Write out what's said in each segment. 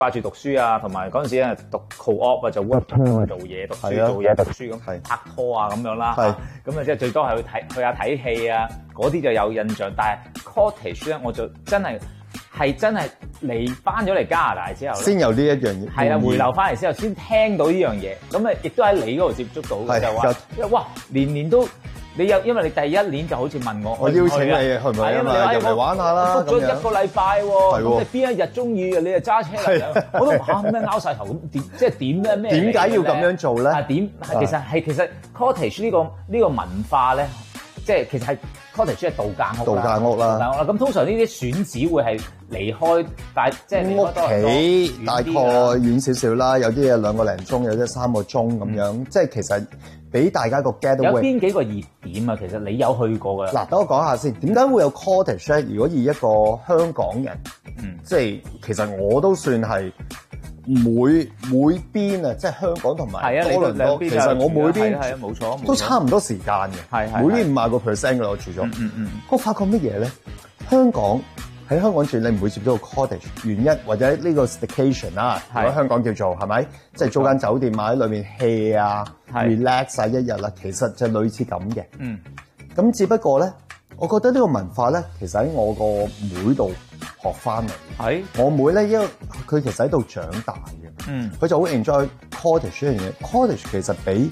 掛住讀書啊，同埋嗰陣時咧讀 co-op 啊，就 work 做嘢、讀書、做嘢、讀書咁，拍拖啊咁樣啦。咁啊，即係最多係去下睇戲啊，嗰啲就有印象。但係 cottage 咧，我就真係翻咗嚟加拿大之後先有呢一樣嘢。 係啊，回流翻嚟之後先聽到呢樣嘢，咁啊，亦都喺你嗰度接觸到嘅，就話哇，年都。因為你第一年就好似問我邀請你去唔去啊嘛，入嚟玩下啦。 book 咗1個禮拜喎，咁你邊一日中意你就揸車嚟。我都咩拗晒頭咁點？即係點咧？咩？ 點解要咁樣做咧？ 其實 cottage 呢個文化咧，即係其實係 cottage 係度假屋啦。咁通常呢啲選址會係離開即係屋企大概遠少少啦，有啲嘢2個零鐘，有啲3個鐘咁樣，即係其實。俾大家個 getaway 有邊幾個熱點啊？其實你有去過㗎。 嗱，等我講下先，點解會有 cottage 咧？如果以一個香港人，即係其實我都算係每邊啊，即係香港同埋多倫多，其實我每邊係啊，冇錯， 都差唔多時間嘅， 係每邊50%㗎啦，我住咗。我發覺乜嘢咧？喺香港住你唔會接到個 cottage，原因或者呢個 staycation 啦，如果香港叫做係咪？即係租間酒店買喺裏面 hea 啊 relax 晒一日啦，其實就類似咁嘅。咁只不過咧，我覺得呢個文化咧，其實喺我個妹度學翻嚟。我妹咧，因為佢其實喺度長大嘅，佢就好 enjoy cottage 呢樣嘢。cottage 其實俾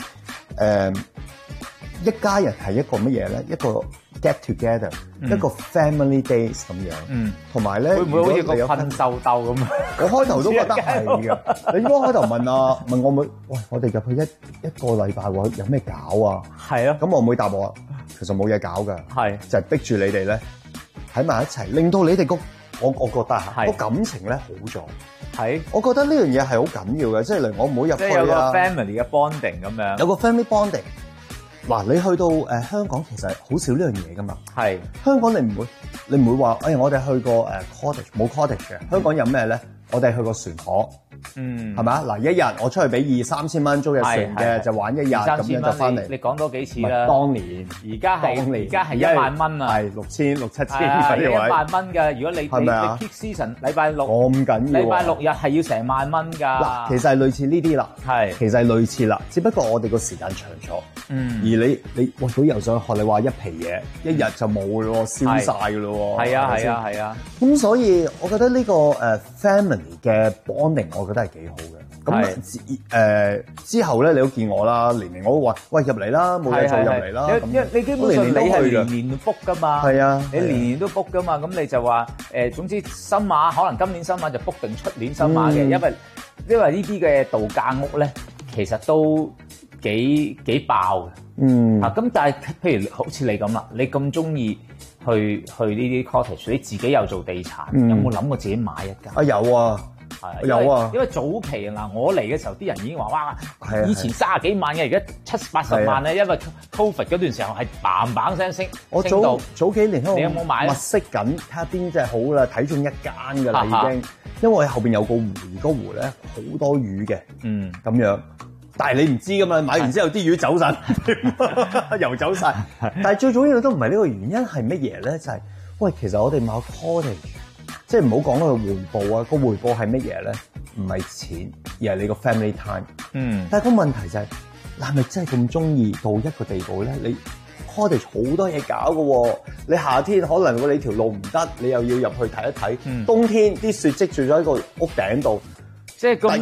一家人係一個乜嘢咧？一個 get together，一個 family days 咁樣，同埋咧， 會唔會好似個困獸鬥咁啊？ 我開頭都覺得係嘅。你應該開頭問我妹，喂，我哋入去一個禮拜喎，有咩搞啊？係啊。咁我妹答我，其實冇嘢搞㗎，就係逼住你哋咧喺埋一齊，令到你哋我覺得個感情咧好咗。我覺得呢樣嘢係好緊要嘅，即係例如我妹入去即係有個 family 嘅 bonding 咁樣， 有個 family bonding。嗱，你去到香港其實好少呢樣嘢噶嘛。香港你唔會話，我哋去過cottage，冇 cottage 嘅。香港有咩咧？我哋去過船河，係咪啊？嗱，一日我出去俾2-3千蚊租嘅船嘅，就玩一日咁樣就翻嚟。 你講多幾次啦。 當年， 而家係1萬蚊啊！ 係6000、7,000 嗰啲位。1萬蚊㗎，如果你 peak season 禮拜六， 咁緊要。 禮拜6日係要成萬蚊㗎。 嗱，其實係類似呢啲啦。其實係類似啦，只不過我哋個時間長咗。而你佢又想學你話一皮嘢，一日就冇㗎咯，燒晒㗎咯。 係啊。 咁所以，我覺得呢個family 嘅 bonding，我覺得係幾好嘅。咁之後咧，你都見我啦，年年我都話：喂，入嚟啦，冇嘢做入嚟啦。 因為你基本上你係年年 book 㗎嘛。係啊，你年年都 book 㗎嘛。咁你就話總之新馬可能今年新馬就 book 定出年新馬嘅，因為呢啲嘅度假屋咧，其實都幾爆嘅。咁但係譬如好似你咁啦，你咁中意去呢啲 cottage，你自己又做地產，有冇諗過自己買一間？ 有啊。有啊， 因為早期嗱，我嚟嘅時候啲人已經話哇，以前30幾萬嘅，而家70-80萬咧，因為 Covid 嗰段時候係砰砰聲升。 我早幾年你有冇買？ 物色緊，睇下邊隻好啦，睇中一間㗎啦已經，因為後邊有個湖，而個湖咧好多魚嘅，咁樣。但係你唔知㗎嘛，買完之後啲魚走晒，游走晒。但係最重要都唔係呢個原因，係乜嘢咧？就係喂，其實我哋買 cottage。即係唔好講嗰個回報啊！個回報係乜嘢咧？唔係錢，而係你個 family time。但係個問題就係，你係咪真係咁中意到一個地步咧？你 cottage 好多嘢搞㗎喎。你夏天可能你條路唔得，你又要入去睇一睇。冬天啲雪積住咗喺個屋頂度， 即係個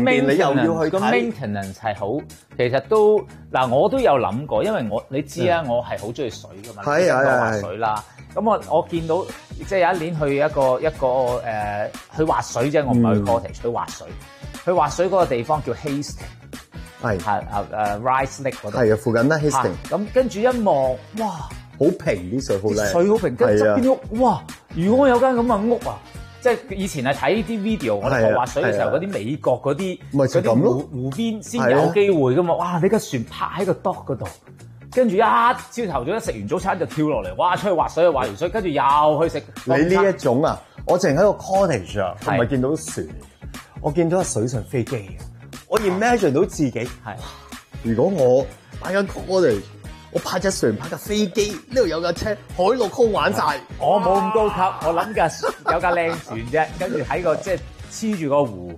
maintenance 係好。其實都嗱，我都有諗過，因為你知啊，我係好中意水㗎嘛，滑水啦。咁我見到即係有一年去一個去滑水啫，我唔係去 cottage 去滑水。去滑水嗰個地方叫 Hastings， Rice Lake 嗰度。係啊，附近啦 Hastings。咁跟住一望，哇，好平啲水，好靚。 水好平，跟住側邊屋，哇！如果我有間咁嘅屋啊，即係以前係睇啲 video，我哋滑水嘅時候嗰啲美國嗰啲湖邊先有機會㗎嘛。哇！你架船泊喺個 dock 嗰度。跟住朝頭早食完早餐就跳落嚟，哇！出去滑水，滑完水，跟住又去食。 你呢一種啊，我淨喺個 cottage 啊，我唔係見到船，我見到喺水上飛機。我 imagine 到自己，如果我擺間 cottage，我泊隻船，泊架飛機，呢度有架車，海陸空玩晒。 我冇咁高級，我諗有架靚船啫，跟住喺個即係黐住個湖，